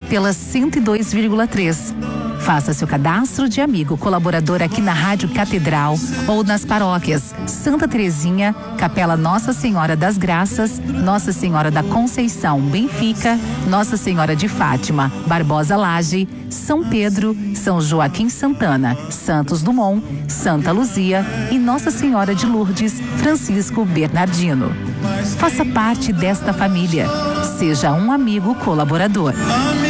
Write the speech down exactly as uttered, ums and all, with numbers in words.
pela cento e dois vírgula três. Faça seu cadastro de amigo colaborador aqui na Rádio Catedral ou nas paróquias Santa Terezinha, Capela Nossa Senhora das Graças, Nossa Senhora da Conceição, Benfica, Nossa Senhora de Fátima, Barbosa Laje, São Pedro, São Joaquim Santana, Santos Dumont, Santa Luzia e Nossa Senhora de Lourdes, Francisco Bernardino. Faça parte desta família. Seja um amigo colaborador.